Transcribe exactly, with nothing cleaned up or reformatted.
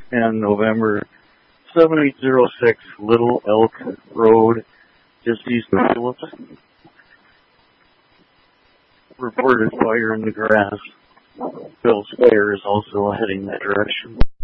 and November, seven eight zero six Little Elk Road, just east of Phillips. Reported fire in the grass. Bill's fire is also heading that direction.